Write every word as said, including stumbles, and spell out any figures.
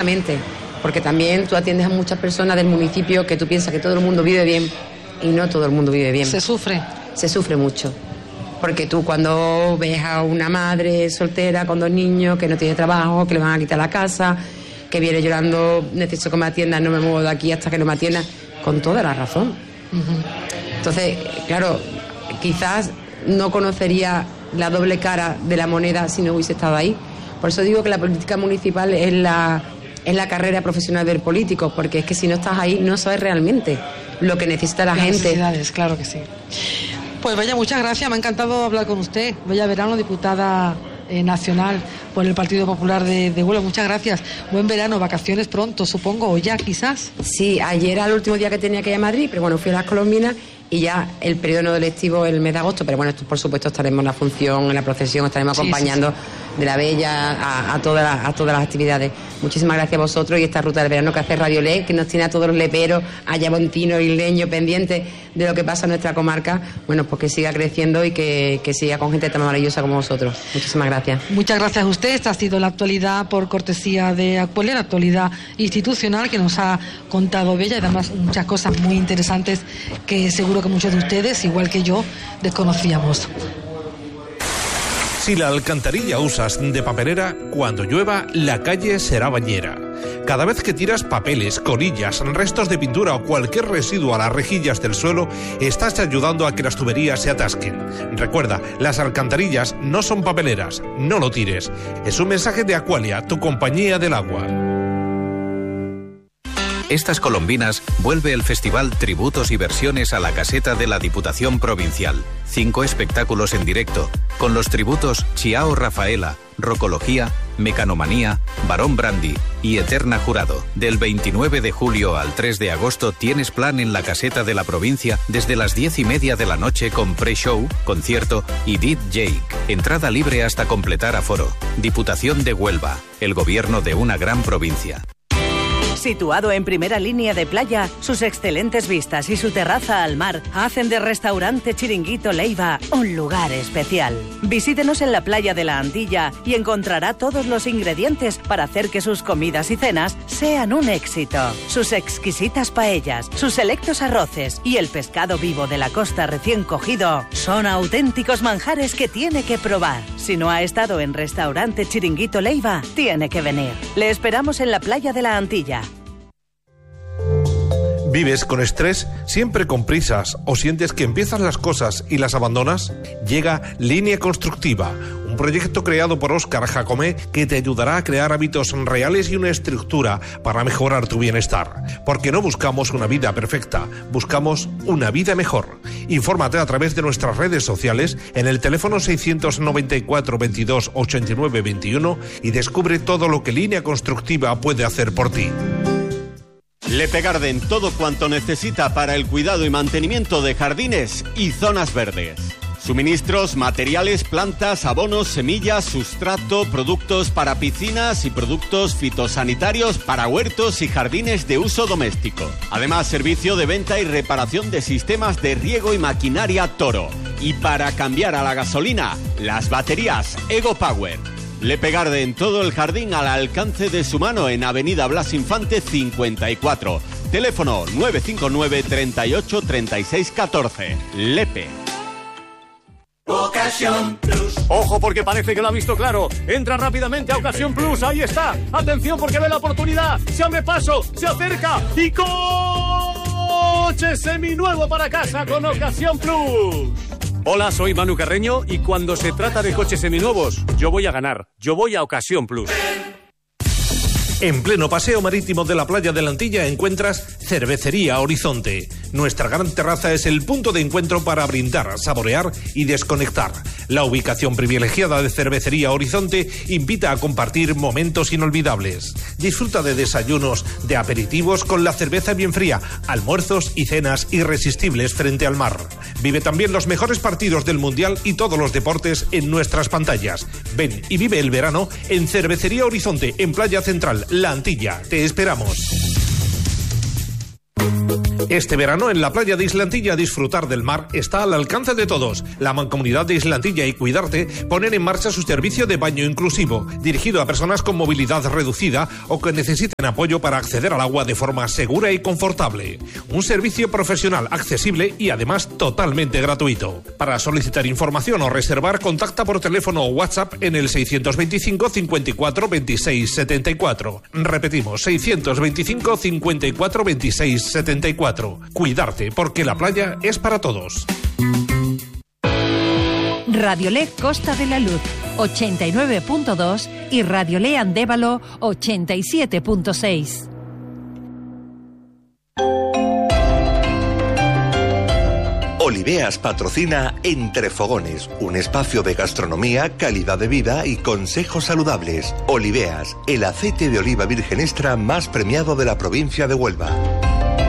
Porque también tú atiendes a muchas personas del municipio que tú piensas que todo el mundo vive bien y no todo el mundo vive bien. Se sufre. Se sufre mucho. Porque tú cuando ves a una madre soltera con dos niños que no tiene trabajo, que le van a quitar la casa, que viene llorando, necesito que me atiendan, no me muevo de aquí hasta que no me atiendan, con toda la razón. Uh-huh. Entonces, claro, quizás no conocería la doble cara de la moneda si no hubiese estado ahí. Por eso digo que la política municipal es la, es la carrera profesional del político, porque es que si no estás ahí no sabes realmente lo que necesita la Las gente. Necesidades, claro que sí. Pues vaya, muchas gracias, me ha encantado hablar con usted. Bella Verano, diputada eh, nacional por el Partido Popular de, de Huelva. Muchas gracias. Buen verano, vacaciones pronto, supongo, o ya quizás. Sí, ayer era el último día que tenía que ir a Madrid, pero bueno, fui a las Colombinas y ya el periodo no electivo el mes de agosto, pero bueno, esto, por supuesto estaremos en la función, en la procesión, estaremos acompañando sí, sí, sí. de la Bella a, a, todas las, a todas las actividades. Muchísimas gracias a vosotros y esta ruta del verano que hace Radio Le, que nos tiene a todos los leperos, a Yabontino y Leño pendientes de lo que pasa en nuestra comarca, bueno, pues que siga creciendo y que, que siga con gente tan maravillosa como vosotros. Muchísimas gracias. Muchas gracias a usted. Esta ha sido la actualidad por cortesía de Aqualia, la actualidad institucional que nos ha contado Bella, y además muchas cosas muy interesantes que seguro que muchos de ustedes, igual que yo, desconocíamos. Si la alcantarilla usas de papelera, cuando llueva, la calle será bañera. Cada vez que tiras papeles, colillas, restos de pintura o cualquier residuo a las rejillas del suelo, estás ayudando a que las tuberías se atasquen. Recuerda, las alcantarillas no son papeleras, no lo tires. Es un mensaje de Aqualia, tu compañía del agua. Estas colombinas vuelve el festival Tributos y Versiones a la Caseta de la Diputación Provincial. Cinco espectáculos en directo, con los tributos Chiao Rafaela, Rocología, Mecanomanía, Barón Brandy y Eterna Jurado. Del veintinueve de julio al tres de agosto tienes plan en la Caseta de la Provincia desde las diez y media de la noche con pre-show, concierto y D J. Entrada libre hasta completar aforo. Diputación de Huelva, el gobierno de una gran provincia. Situado en primera línea de playa, sus excelentes vistas y su terraza al mar hacen de Restaurante Chiringuito Leiva un lugar especial. Visítenos en la playa de la Antilla y encontrará todos los ingredientes para hacer que sus comidas y cenas sean un éxito. Sus exquisitas paellas, sus selectos arroces y el pescado vivo de la costa recién cogido son auténticos manjares que tiene que probar. Si no ha estado en Restaurante Chiringuito Leiva, tiene que venir. Le esperamos en la playa de la Antilla. ¿Vives con estrés? ¿Siempre con prisas? ¿O sientes que empiezas las cosas y las abandonas? Llega Línea Constructiva, un proyecto creado por Óscar Jacomé que te ayudará a crear hábitos reales y una estructura para mejorar tu bienestar. Porque no buscamos una vida perfecta, buscamos una vida mejor. Infórmate a través de nuestras redes sociales en el teléfono seiscientos noventa y cuatro veintidós ochenta y nueve veintiuno y descubre todo lo que Línea Constructiva puede hacer por ti. Lepe Garden, todo cuanto necesita para el cuidado y mantenimiento de jardines y zonas verdes. Suministros, materiales, plantas, abonos, semillas, sustrato, productos para piscinas y productos fitosanitarios para huertos y jardines de uso doméstico. Además, servicio de venta y reparación de sistemas de riego y maquinaria Toro. Y para cambiar a la gasolina, las baterías Ego Power. Lepe Garden, todo el jardín al alcance de su mano en Avenida Blas Infante cincuenta y cuatro. Teléfono nueve cinco nueve, treinta y ocho, treinta y seis, catorce. Lepe. Ocasión Plus. Ojo, porque parece que lo ha visto claro. Entra rápidamente a Ocasión Plus. Ahí está. Atención, porque ve la oportunidad. Se abre paso, se acerca y coche seminuevo para casa con Ocasión Plus. Hola, soy Manu Carreño y cuando se trata de coches seminuevos, yo voy a ganar. Yo voy a Ocasión Plus. En pleno paseo marítimo de la playa de la Antilla encuentras Cervecería Horizonte. Nuestra gran terraza es el punto de encuentro para brindar, saborear y desconectar. La ubicación privilegiada de Cervecería Horizonte invita a compartir momentos inolvidables. Disfruta de desayunos, de aperitivos con la cerveza bien fría, almuerzos y cenas irresistibles frente al mar. Vive también los mejores partidos del Mundial y todos los deportes en nuestras pantallas. Ven y vive el verano en Cervecería Horizonte, en Playa Central, La Antilla. Te esperamos. Este verano en la playa de Islantilla disfrutar del mar está al alcance de todos. La Mancomunidad de Islantilla y Cuidarte ponen en marcha su servicio de baño inclusivo, dirigido a personas con movilidad reducida o que necesiten apoyo para acceder al agua de forma segura y confortable. Un servicio profesional, accesible y además totalmente gratuito. Para solicitar información o reservar, contacta por teléfono o WhatsApp en el seiscientos veinticinco cincuenta y cuatro veintiséis setenta y cuatro. Repetimos, seiscientos veinticinco cincuenta y cuatro veintiséis setenta y cuatro. Cuidarte, porque la playa es para todos. Radiolé Costa de la Luz ochenta y nueve punto dos y Radiolé Andévalo ochenta y siete punto seis. Oliveas patrocina Entre Fogones, un espacio de gastronomía, calidad de vida y consejos saludables. Oliveas, el aceite de oliva virgen extra más premiado de la provincia de Huelva.